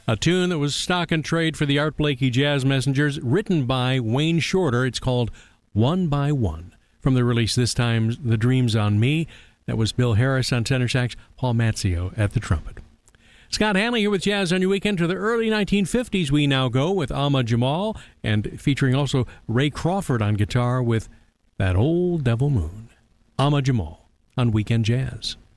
A tune that was stock and trade for the Art Blakey Jazz Messengers, written by Wayne Shorter. It's called One by One. From the release this time, The Dreams on Me. That was Bill Harris on tenor sax, Paul Mazzio at the trumpet. Scott Hanley here with Jazz on Your Weekend. To the early 1950s we now go with Ahmad Jamal, and featuring also Ray Crawford on guitar with That Old Devil Moon. Ahmad Jamal on Weekend Jazz.